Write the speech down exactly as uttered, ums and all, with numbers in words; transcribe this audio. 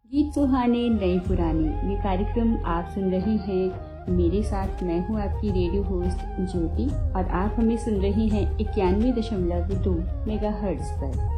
गीत सुहाने नए पुराने ये कार्यक्रम आप सुन रहे हैं मेरे साथ। मैं हूं आपकी रेडियो होस्ट ज्योति और आप हमें सुन रहे हैं इक्यानवे दशमलव दो मेगा हर्ट्ज पर।